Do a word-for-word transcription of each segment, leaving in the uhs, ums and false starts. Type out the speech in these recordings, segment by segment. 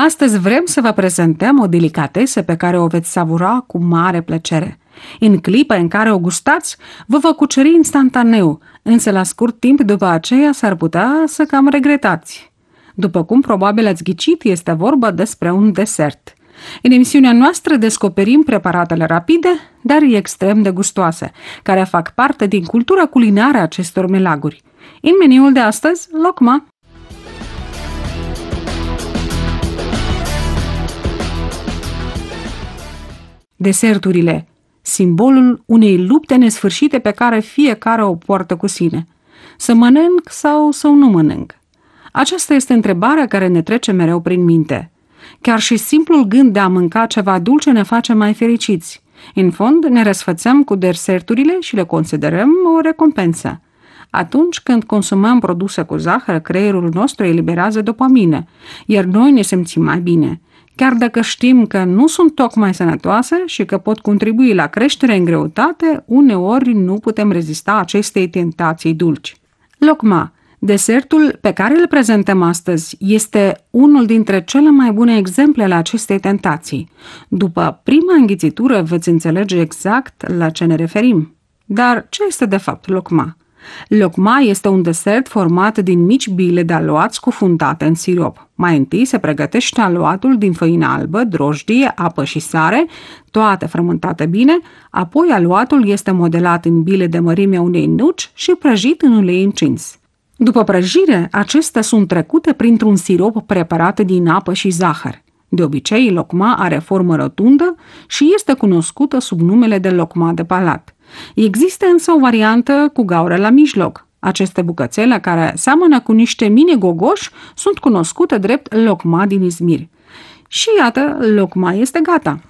Astăzi vrem să vă prezentăm o delicatesă pe care o veți savura cu mare plăcere. În clipa în care o gustați, vă va cuceri instantaneu, însă la scurt timp după aceea s-ar putea să cam regretați. După cum probabil ați ghicit, este vorba despre un desert. În emisiunea noastră descoperim preparatele rapide, dar extrem de gustoase, care fac parte din cultura culinară a acestor melaguri. În meniul de astăzi, lokma. Deserturile, simbolul unei lupte nesfârșite pe care fiecare o poartă cu sine. Să mănânc sau să nu mănânc? Aceasta este întrebarea care ne trece mereu prin minte. Chiar și simplul gând de a mânca ceva dulce ne face mai fericiți. În fond, ne răsfățăm cu deserturile și le considerăm o recompensă. Atunci când consumăm produse cu zahăr, creierul nostru eliberează dopamină, iar noi ne simțim mai bine. Chiar dacă știm că nu sunt tocmai sănătoase și că pot contribui la creșterea în greutate, uneori nu putem rezista acestei tentații dulci. Lokma, desertul pe care îl prezentăm astăzi, este unul dintre cele mai bune exemple ale acestei tentații. După prima înghițitură veți înțelege exact la ce ne referim. Dar ce este de fapt lokma? Lokma este un desert format din mici bile de aluat scufundate în sirop. Mai întâi se pregătește aluatul din făină albă, drojdie, apă și sare, toate frământate bine, apoi aluatul este modelat în bile de mărimea unei nuci și prăjit în ulei încins. După prăjire, acestea sunt trecute printr-un sirop preparat din apă și zahăr. De obicei, lokma are formă rotundă și este cunoscută sub numele de lokma de palat. Există însă o variantă cu gaură la mijloc. Aceste bucățele, care seamănă cu niște mini-gogoși, sunt cunoscute drept lokma din Izmir. Și iată, lokma este gata!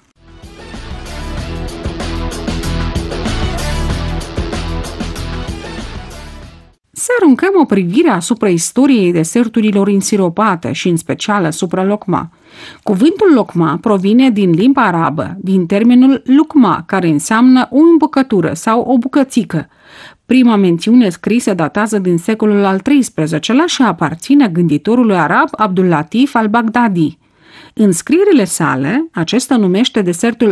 Să aruncăm o privire asupra istoriei deserturilor însiropate și în special asupra lokma. Cuvântul lokma provine din limba arabă, din termenul lukma, care înseamnă o îmbucătură sau o bucățică. Prima mențiune scrisă datează din secolul al treisprezecelea și aparține gânditorului arab Abdul Latif al-Baghdadi. În scrierile sale, acesta numește desertul